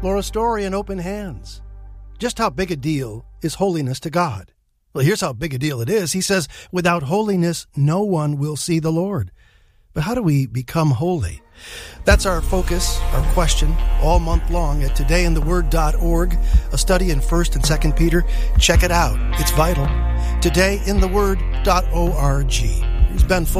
Laura Story and Open Hands. Just how big a deal is holiness to God? Well, here's how big a deal it is. He says, without holiness, no one will see the Lord. But how do we become holy? That's our focus, our question, all month long at todayintheword.org, a study in 1st and 2nd Peter. Check it out. It's vital. Todayintheword.org. Here's Ben Fuller.